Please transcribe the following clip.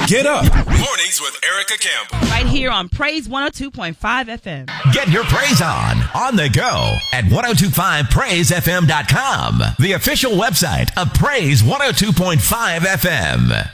Get up. Mornings with Erica Campbell. Right here on Praise 102.5 FM. Get your praise on the go at 1025praisefm.com, the official website of Praise 102.5 FM.